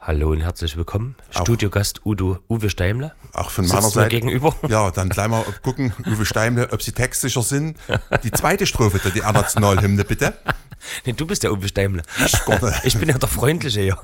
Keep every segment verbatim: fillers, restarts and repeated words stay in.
Hallo und herzlich willkommen. Auch Studiogast Udo, Uwe Steimle. Auch von meiner Seite. Gegenüber. Ja, dann gleich mal gucken, Uwe Steimle, ob sie textsicher sind. Die zweite Strophe der die Nationalhymne, bitte. Nee, du bist der Uwe Steimle. Ich, ich bin ja der Freundliche hier.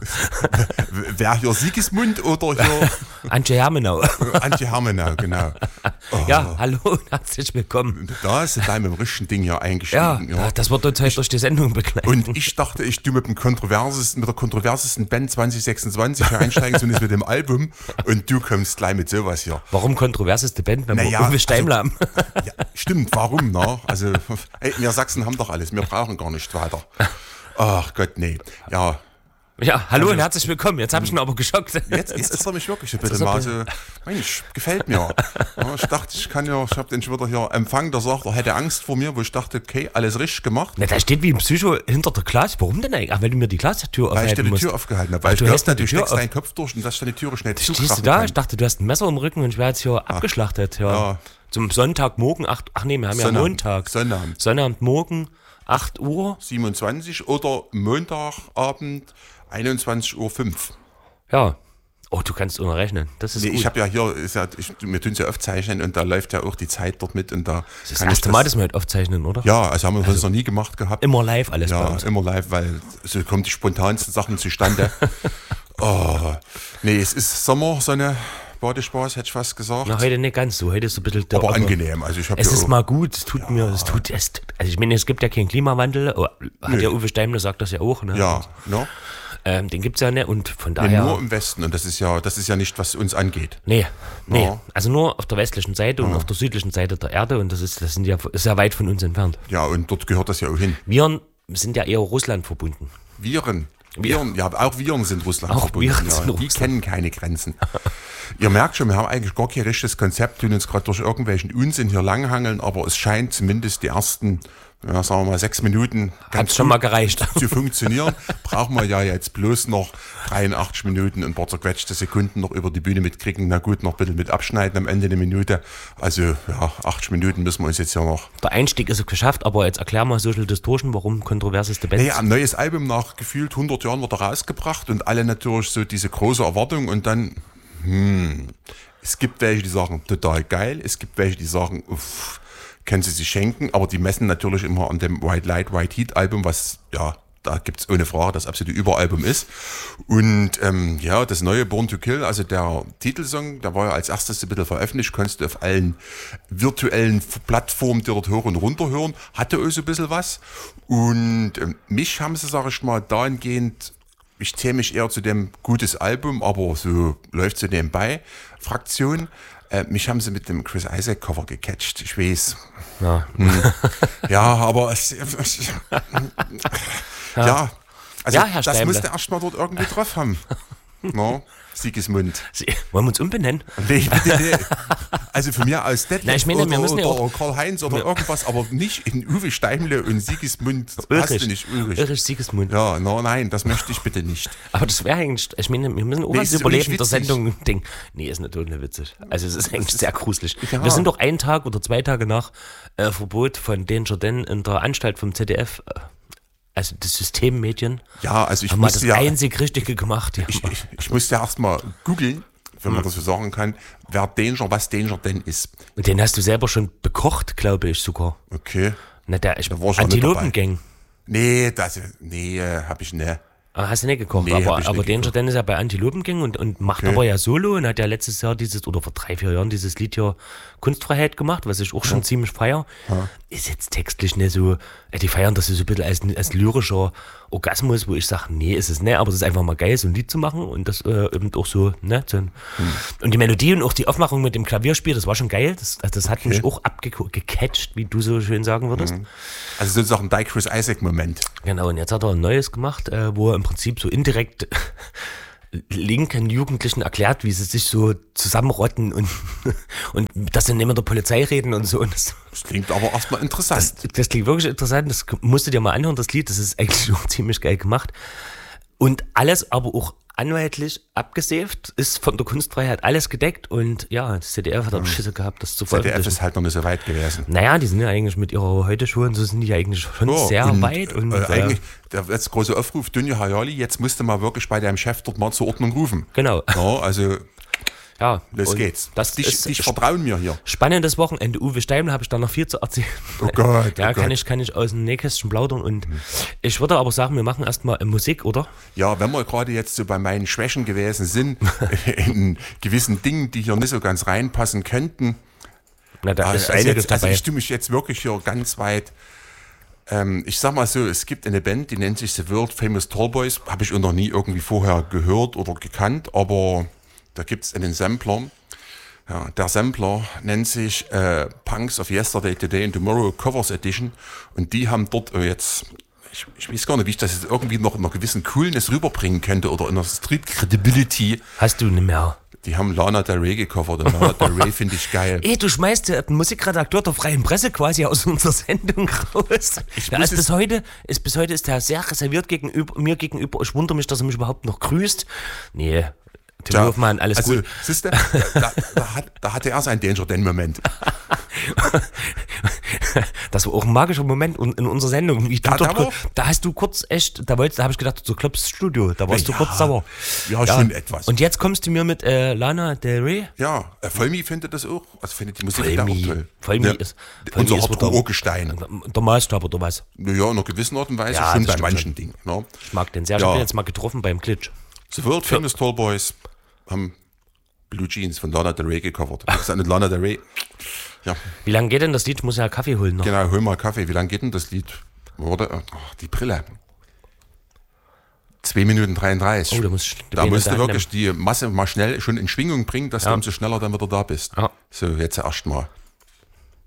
Wer hier Sigismund oder hier? Antje Hermenau. Antje Hermenau, genau. Oh. Ja, hallo und herzlich willkommen. Da ist dein mit dem richtigen Ding hier eingestiegen. Ja, ja, das wird uns heute durch die Sendung begleiten. Und ich dachte, ich tue mit dem kontroversesten, mit der kontroversesten Band zwanzig sechsundzwanzig hier einsteigen, zumindest mit dem Album. Und du kommst gleich mit sowas hier. Warum kontroverseste Band, wenn naja, wir Uwe Steimle haben? Also, ja, stimmt, warum, ne? Also, ey, wir Sachsen haben doch alles, wir brauchen gar nicht weiter. Ach Gott, nee. Ja. Ja, hallo also, und herzlich willkommen. Jetzt habe ich ihn aber geschockt. Jetzt, jetzt ist er mich wirklich ein bisschen mal so, Mensch, gefällt mir. Ja, ich dachte, ich kann ja, ich habe den schon wieder hier empfangen, der sagt, er hätte Angst vor mir, wo ich dachte, okay, alles richtig gemacht. Na, da steht wie ein Psycho hinter der Glas. Warum denn eigentlich? Ach, weil du mir die Glastür aufhalten musst. Weil ich dir die Tür aufgehalten habe. Weil Ach, ich gehört, du steckst deinen Kopf durch und dass deine Türe schnell zukrachen Stehst du da? kann. Ich dachte, du hast ein Messer im Rücken und ich werde jetzt hier Ach, abgeschlachtet. Ja. Ja. Zum Sonntagmorgen, ach, ach nee, wir haben Sonnabend, ja Montag. Sonnabend. Sonnabendmorgen, acht Uhr. siebenundzwanzig oder Montagabend, einundzwanzig Uhr fünf. Ja. Oh, du kannst unterrechnen. Das ist nee, gut. Ich habe ja hier, ist ja, ich, wir tun es ja aufzeichnen und da läuft ja auch die Zeit dort mit. Und da das ist das erste Mal, dass wir heute aufzeichnen, oder? Ja, also haben wir also, das noch nie gemacht gehabt. Immer live alles ja, bei uns. Ja, immer live, weil so kommen die spontansten Sachen zustande. oh, nee, es ist Sommersonne. Badespaß, hätte ich fast gesagt. Na, heute nicht ganz so. Heute ist so ein bisschen der, aber angenehm. Also ich es ist mal gut. Es tut ja. mir, es tut, es, also ich meine, es gibt ja keinen Klimawandel. Oh, hat nee. ja Uwe Steimle sagt das ja auch. Ne? Ja, no? ähm, den gibt es ja nicht und von daher. Nee, nur im Westen und das ist ja, das ist ja nicht, was uns angeht. Nee, nee. Ja. Also nur auf der westlichen Seite und ja. auf der südlichen Seite der Erde und das ist, das sind ja, ist ja weit von uns entfernt. Ja, und dort gehört das ja auch hin. Wir sind ja eher Russland verbunden. Viren. Viren, ja, auch Viren sind Russland auch verbunden. Viren ja. sind Die Russland. kennen keine Grenzen. Ihr merkt schon, wir haben eigentlich gar kein richtiges Konzept, tun uns gerade durch irgendwelchen Unsinn hier langhangeln, aber es scheint zumindest die ersten, ja, sagen wir mal, sechs Minuten ganz schon mal gereicht zu funktionieren. Brauchen wir ja jetzt bloß noch dreiundachtzig Minuten und ein paar zerquetschte Sekunden noch über die Bühne mitkriegen. Na gut, noch ein bisschen mit abschneiden am Ende eine Minute. Also ja, achtzig Minuten müssen wir uns jetzt ja noch. Der Einstieg ist geschafft, aber jetzt erklär mal Social Distortion, warum kontroverseste Band. Naja, ein neues Album nach gefühlt hundert Jahren wird er rausgebracht und alle natürlich so diese große Erwartung und dann, hm, es gibt welche, die sagen, total geil, es gibt welche, die sagen, uff, können sie sich schenken, aber die messen natürlich immer an dem White Light, White Heat Album, was, ja, da gibt es ohne Frage das absolute Überalbum ist. Und ähm, ja, das neue Born to Kill, also der Titelsong, der war ja als erstes ein bisschen veröffentlicht, konntest du auf allen virtuellen Plattformen, die dort hoch und runter hören, hatte auch so ein bisschen was. Und ähm, mich haben sie, sag ich mal, dahingehend, ich zähle mich eher zu dem gutes Album, aber so läuft so nebenbei, Fraktion. Äh, mich haben sie mit dem Chris Isaak Cover gecatcht, ich weiß. Ja, hm. ja aber es, es, ja. ja, also ja, Herr das Steimle. musste erst mal dort irgendwie drauf haben. No? Sigismund. Sie, wollen wir uns umbenennen? Nee, bitte nee. Also von mir aus Detlef Na, ich meine, oder, wir müssen ja oder auch, Karl-Heinz oder irgendwas, aber nicht in Uwe Steimle und Sigismund. Ulrich. Hast du nicht, Ulrich. Ulrich Sigismund. Ja, no, nein, das möchte ich bitte nicht. Aber das wäre eigentlich, ich meine, wir müssen auch Nee, als ist Überleben nicht der witzig. Sendung denken. Nee, ist natürlich nicht witzig. Also es ist eigentlich sehr gruselig. Ja. Wir sind doch einen Tag oder zwei Tage nach äh, Verbot von Danger Dan in der Anstalt vom Z D F, äh, also das Systemmedien, Ja, also ich haben wir das musste ja, einzig Richtige gemacht. Ja. ich, ich, ich musste ja erstmal googeln, wenn man das so sagen kann, wer Danger, was Danger denn ist. Und den hast du selber schon bekocht, glaube ich sogar. Okay. Na, der, ich, Da war ich auch nicht Antilopengang. Nee, das, nee, äh, hab ich nicht. Ah, hast du nicht gekocht, Nee, aber, hab ich aber nicht Danger gekocht. Dan ist ja bei Antilopengang und, und macht Okay. aber ja Solo und hat ja letztes Jahr dieses, oder vor drei, vier Jahren dieses Lied hier Kunstfreiheit gemacht, was ich auch schon ziemlich feier. Ja. Ist jetzt textlich nicht so, äh, die feiern das so ein bisschen als, als lyrischer Orgasmus, wo ich sage, nee, ist es nicht, aber es ist einfach mal geil, so ein Lied zu machen und das äh, eben auch so, ne, so ein, Hm. und die Melodie und auch die Aufmachung mit dem Klavierspiel, das war schon geil, das, das hat Okay. mich auch abgecatcht, wie du so schön sagen würdest. Also sozusagen dein Chris Isaac-Moment. Genau, und jetzt hat er ein neues gemacht, äh, wo er im Prinzip so indirekt linken Jugendlichen erklärt, wie sie sich so zusammenrotten und, und dass sie nicht mit der Polizei reden und so. Und das, Das klingt aber erstmal interessant. das, das klingt wirklich interessant, das musst du dir mal anhören, das Lied, das ist eigentlich auch ziemlich geil gemacht. Und alles aber auch anwaltlich abgesäft, ist von der Kunstfreiheit alles gedeckt und ja, das Z D F hat auch Schisse gehabt, das zu Z D F veröffentlichen. ist halt noch nicht so weit gewesen. Naja, die sind ja eigentlich mit ihrer Heute-Show und so sind die ja eigentlich schon Ja, sehr und, weit. Und äh, äh, eigentlich, der letzte große Aufruf, Dunja Hayali, jetzt musst du mal wirklich bei deinem Chef dort mal zur Ordnung rufen. Genau. Ja, also, ja, los und geht's. Das dich, ist dich vertrauen mir hier. spannendes Wochenende. Uwe Steimler habe ich da noch viel zu erzählen. Oh Gott, Ja, oh kann Gott. ich, kann ich aus dem Nähkästchen plaudern und ich würde aber sagen, wir machen erstmal Musik, oder? Ja, wenn wir gerade jetzt so bei meinen Schwächen gewesen sind, in gewissen Dingen, die hier nicht so ganz reinpassen könnten. Na, da ist Also, einiges jetzt, also dabei. ich tue mich jetzt wirklich hier ganz weit. Ähm, ich sag mal so, es gibt eine Band, die nennt sich The World Famous Tallboys. Habe ich auch noch nie irgendwie vorher gehört oder gekannt, aber da gibt es einen Sampler. Ja, der Sampler nennt sich äh, Punks of Yesterday, Today and Tomorrow Covers Edition. Und die haben dort äh, jetzt, ich, ich weiß gar nicht, wie ich das jetzt irgendwie noch in einer gewissen Coolness rüberbringen könnte oder in einer Street Credibility. Hast du nicht mehr? Die haben Lana Del Rey gecovert und Lana Del Rey finde ich geil. Ey, du schmeißt den Musikredakteur der Freien Presse quasi aus unserer Sendung raus. Ja, muss ist bis es- heute, ist bis heute ist der sehr reserviert gegenüber, mir gegenüber. Ich wundere mich, dass er mich überhaupt noch grüßt. Nee, Tim Tja, Hofmann, alles also, gut. siehst du, da, da, hat, da hatte er seinen Danger den Moment. Das war auch ein magischer Moment in unserer Sendung. Wie du Da- dort, da war- da hast du kurz echt, da, wolltest, da habe ich gedacht, du klopfst das Studio. Da warst Ja, du kurz sauer. ja, schon etwas. Und jetzt kommst du mir mit äh, Lana Del Rey. Ja, äh, Vollmi findet das auch. Also findet die Musik Vollmi. da auch toll. Vollmi Ja, ist- Vollmi unser ist wieder- Hardcore-Gestein. Der Maßstab oder was? Ja, in einer gewissen Art und Weise Ja, schon das bei stimmt manchen schon. Dingen. Ne? Ich mag den sehr. Ich Ja. habe den jetzt mal getroffen beim Klitsch. The World Famous Tallboys haben Blue Jeans von Lana Del Rey gecovert. Das ist eine Lana Del Rey. Ja, Wie lange geht denn das Lied? Ich muss ja Kaffee holen noch. genau, hol mal Kaffee. Wie lange geht denn das Lied? Warte, oh, die Brille. zwei Minuten dreiunddreißig. Oh, da muss ich die da Beine musst du in der Hand wirklich die Masse mal schnell schon in Schwingung bringen, dass Ja. du umso schneller dann wieder da bist. Ja. So, jetzt erst mal.